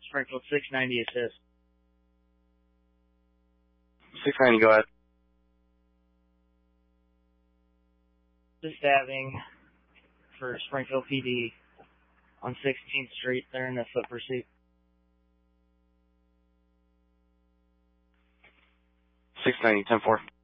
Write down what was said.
Springfield 690 assist. 690, go ahead. Just stabbing for Springfield PD on 16th Street. They're in the foot pursuit. 690, 10-4.